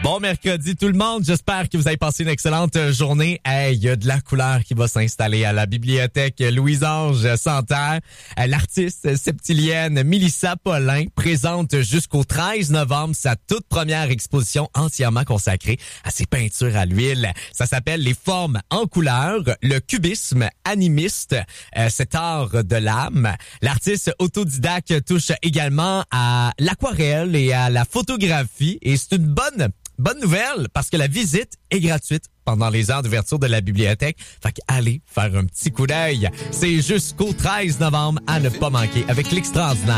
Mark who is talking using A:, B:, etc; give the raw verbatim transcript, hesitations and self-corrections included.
A: Bon mercredi tout le monde, j'espère que vous avez passé une excellente journée. Hey, il y a de la couleur qui va s'installer à la bibliothèque Louis-Ange Santerre. L'artiste septilienne Mélissa Paulin présente jusqu'au treize novembre sa toute première exposition entièrement consacrée à ses peintures à l'huile. Ça s'appelle Les formes en couleur, le cubisme animiste, euh, cet art de l'âme. L'artiste autodidacte touche également à l'aquarelle et à la photographie et c'est une bonne Bonne nouvelle, parce que la visite est gratuite pendant les heures d'ouverture de la bibliothèque. Fait qu'allez faire un petit coup d'œil. C'est jusqu'au treize novembre à ne pas manquer avec l'extraordinaire